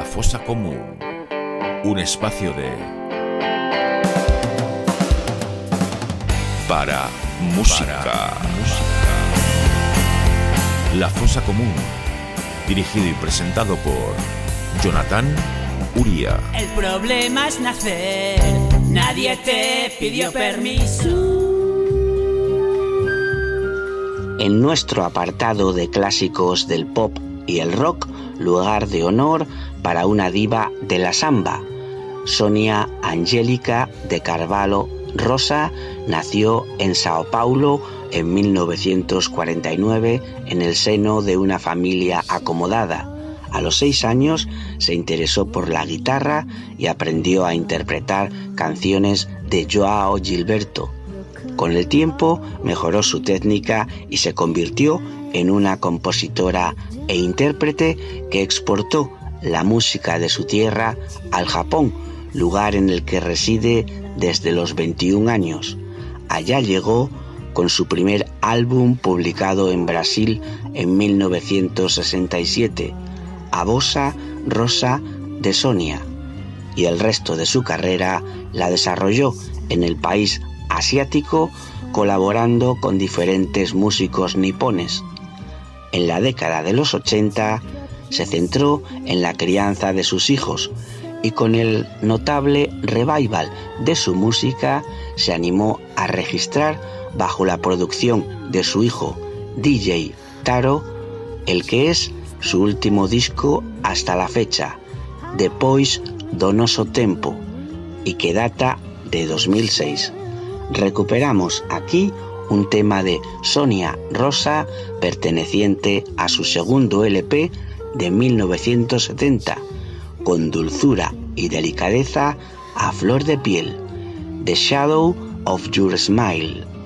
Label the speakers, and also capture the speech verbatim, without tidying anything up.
Speaker 1: La Fosa Común, un espacio de... para música. Para música. La Fosa Común, dirigido y presentado por Jonathan Uría.
Speaker 2: El problema es nacer, nadie te pidió permiso.
Speaker 3: En nuestro apartado de clásicos del pop y el rock, lugar de honor para una diva de la samba. Sonia Angélica de Carvalho Rosa nació en Sao Paulo en mil novecientos cuarenta y nueve en el seno de una familia acomodada. A los seis años se interesó por la guitarra y aprendió a interpretar canciones de Joao Gilberto. Con el tiempo mejoró su técnica y se convirtió en una compositora e intérprete que exportó la música de su tierra al Japón, lugar en el que reside desde los veintiún años. Allá llegó con su primer álbum publicado en Brasil en mil novecientos sesenta y siete, A Bossa Rosa de Sonia, y el resto de su carrera la desarrolló en el país asiático colaborando con diferentes músicos nipones. En la década de los ochenta se centró en la crianza de sus hijos y con el notable revival de su música se animó a registrar bajo la producción de su hijo D J Taro el que es su último disco hasta la fecha, Depois do Nosso Tempo, y que data de dos mil seis. Recuperamos aquí un tema de Sonia Rosa perteneciente a su segundo L P de mil novecientos setenta, con dulzura y delicadeza a flor de piel, The Shadow of Your Smile.